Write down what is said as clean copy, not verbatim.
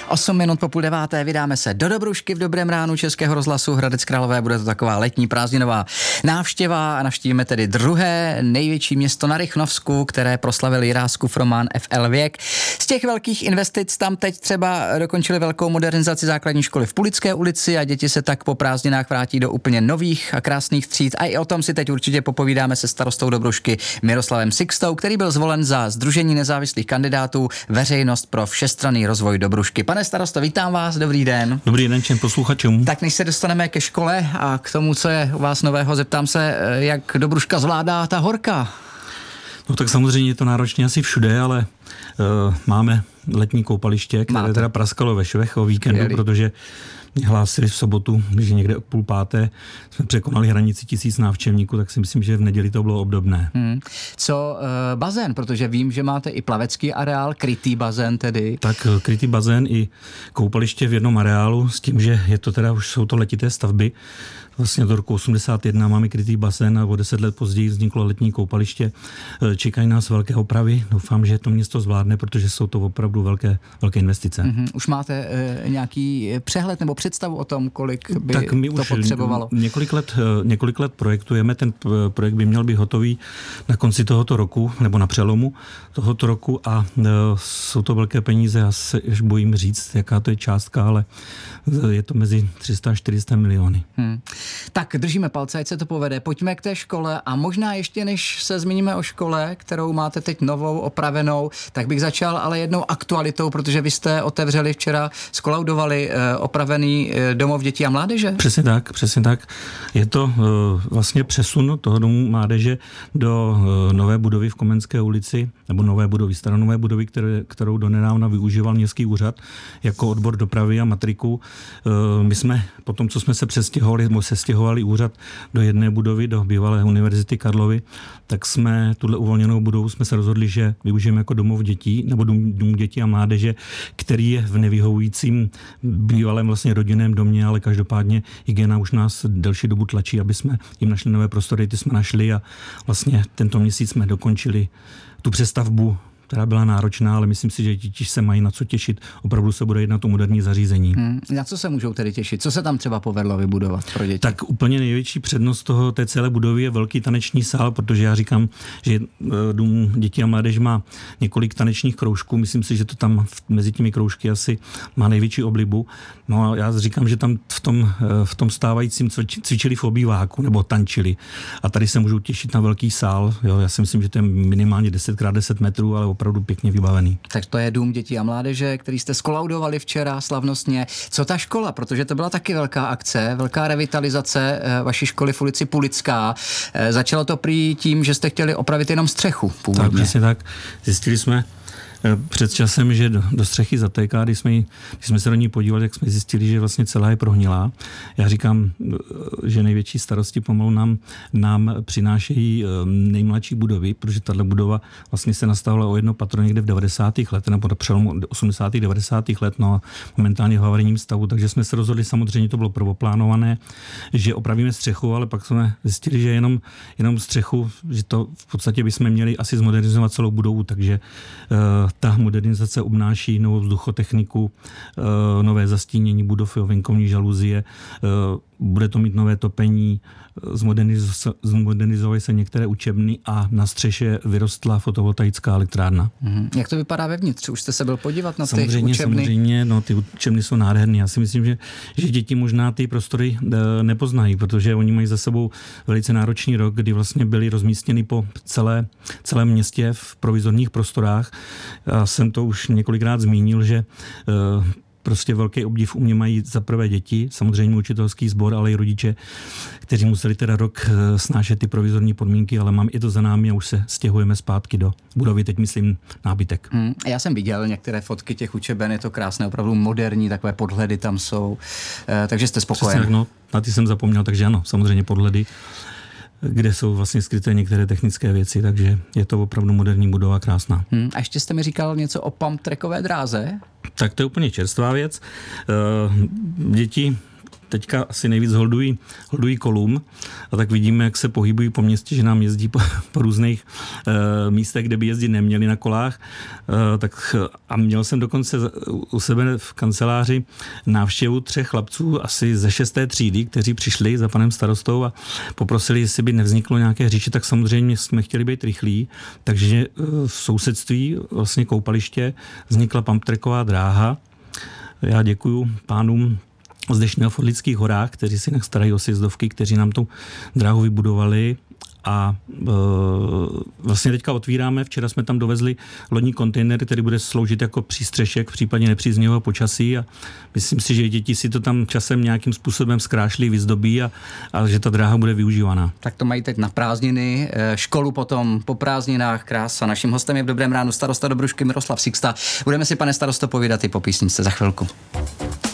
8 minut po 8:30 vydáme se do Dobrušky v dobrém ránu Českého rozhlasu Hradec Králové. Bude to taková letní prázdninová návštěva a navštívíme tedy druhé největší město na Rychnovsku, které proslavil Jiráskův román FL Věk. Z těch velkých investic tam teď třeba dokončili velkou modernizaci základní školy v Pulické ulici a děti se tak po prázdninách vrátí do úplně nových a krásných tříd. A i o tom si teď určitě popovídáme se starostou Dobrušky Miroslavem Sixtou, který byl zvolen za Sdružení nezávislých kandidátů Veřejnost pro všestranný rozvoj Dobrušky. Pane starosto, vítám vás, dobrý den. Dobrý den všem posluchačům. Tak než se dostaneme ke škole a k tomu, co je u vás nového, zeptám se, jak Dobruška zvládá ta horka. No tak samozřejmě je to náročně asi všude, ale máme letní koupaliště, které teda praskalo ve švech o víkendu, protože mě hlásili v sobotu, že někde o 4:30 jsme překonali hranici 1000 návštěvníků, tak si myslím, že v neděli to bylo obdobné. Co bazén, protože vím, že máte i plavecký areál, krytý bazén tedy. Tak krytý bazén i koupaliště v jednom areálu s tím, že je to teda, už jsou to letité stavby. Vlastně do roku 81 máme krytý bazén a o 10 let později vzniklo letní koupaliště. Čekají nás velké opravy. Doufám, že to město zvládne, protože jsou to opravdu velké investice. Už máte nějaký přehled nebo představu o tom, kolik by tak my to už potřebovalo? Několik let projektujeme. Ten projekt by měl být hotový na konci tohoto roku nebo na přelomu tohoto roku a jsou to velké peníze. Já se až bojím říct, jaká to je částka, ale je to mezi 300 a 400 miliony. Tak držíme palce, ať se to povede. Pojďme k té škole a možná ještě než se zmíníme o škole, kterou máte teď novou, opravenou, tak bych začal ale jednou aktualitou, protože vy jste otevřeli včera, skolaudovali opravený domov dětí a mládeže. Přesně tak. Je to vlastně přesun toho domu mládeže do nové budovy v Komenské ulici, nebo staronové budovy, kterou donedávna využíval městský úřad jako odbor dopravy a matriku. My jsme po tom, co jsme se sestěhovali úřad do jedné budovy, do bývalé univerzity Karlovy, tak jsme tuhle uvolněnou budovu jsme se rozhodli, že využijeme jako domov dětí, nebo dům dětí a mládeže, který je v nevyhovujícím bývalém vlastně rodinném domě, ale každopádně hygiena už nás delší dobu tlačí, aby jsme jim našli nové prostory, ty jsme našli a vlastně tento měsíc jsme dokončili tu přestavbu, která byla náročná, ale myslím si, že děti se mají na co těšit. Opravdu se bude jednat o moderní zařízení. Na co se můžou tedy těšit? Co se tam třeba povedlo vybudovat pro děti? Tak úplně největší přednost té celé budovy je velký taneční sál, protože já říkám, že dům dětí a mládež má několik tanečních kroužků. Myslím si, že to tam mezi těmi kroužky asi má největší oblibu. No a já říkám, že tam v tom stávajícím cvičili v obýváku nebo tančili. A tady se můžou těšit na velký sál. Jo, já si myslím, že to je minimálně 10x10 metrů, ale opravdu pěkně vybavený. Tak to je dům dětí a mládeže, který jste skolaudovali včera slavnostně. Co ta škola? Protože to byla taky velká akce, velká revitalizace vaší školy v ulici Pulická. Začalo to prý tím, že jste chtěli opravit jenom střechu původně. Tak, přesně tak. Zjistili jsme před časem, že do střechy zatéká, když jsme se do ní podívali, tak jsme zjistili, že vlastně celá je prohnilá. Já říkám, že největší starosti pomalu nám přinášejí nejmladší budovy, protože tato budova vlastně se nastavila o jedno patro někde v 90. letech, nebo do přelomu 80. 90. let, no a momentálně v havarijním stavu, takže jsme se rozhodli, samozřejmě to bylo prvoplánované, že opravíme střechu, ale pak jsme zjistili, že jenom střechu, že to v podstatě bychom měli asi zmodernizovat celou budovu, takže ta modernizace obnáší novou vzduchotechniku, nové zastínění budov, venkovní žaluzie, bude to mít nové topení, zmodernizovaly se některé učebny a na střeše vyrostla fotovoltaická elektrárna. Jak to vypadá vevnitř? Už jste se byl podívat na ty učebny? Samozřejmě, no, ty učebny jsou nádherné. Já si myslím, že děti možná ty prostory nepoznají, protože oni mají za sebou velice náročný rok, kdy vlastně byli rozmístěni po celém městě v provizorních prostorách. Já jsem to už několikrát zmínil, že prostě velký obdiv u mě mají za prvé děti, samozřejmě učitelský sbor, ale i rodiče, kteří museli teda rok snášet ty provizorní podmínky, ale mám i to za námi a už se stěhujeme zpátky do budovy, teď myslím nábytek. Já jsem viděl některé fotky těch učeben, je to krásné, opravdu moderní, takové podhledy tam jsou, takže jste spokojen. Přesně, no, na ty jsem zapomněl, takže ano, samozřejmě podhledy, kde jsou vlastně skryté některé technické věci, takže je to opravdu moderní budova, krásná. A ještě jste mi říkal něco o pump trackové dráze? Tak to je úplně čerstvá věc. Děti teďka asi nejvíc holdují Kolum, a tak vidíme, jak se pohybují po městě, že nám jezdí po různých místech, kde by jezdit neměli na kolách. A měl jsem dokonce u sebe v kanceláři návštěvu 3 chlapců asi ze 6. třídy, kteří přišli za panem starostou a poprosili, jestli by nevzniklo nějaké hřiště, tak samozřejmě jsme chtěli být rychlí, takže v sousedství vlastně koupaliště vznikla pumptracková dráha. Já děkuju pánům z Deštného v Orlických horách, kteří si starají o sjezdovky, kteří nám tu dráhu vybudovali. A vlastně teďka otvíráme, včera jsme tam dovezli lodní kontejner, který bude sloužit jako přístřešek v případě nepříznivého počasí a myslím si, že děti si to tam časem nějakým způsobem zkrášlí, vyzdobí a že ta dráha bude využívaná. Tak to mají teď na prázdniny, školu potom po prázdninách, krása. Naším hostem je v Dobrém ránu starosta Dobrušky Miroslav Sixta. Budeme si, pane starosto, povídat i po písničce za chvilku.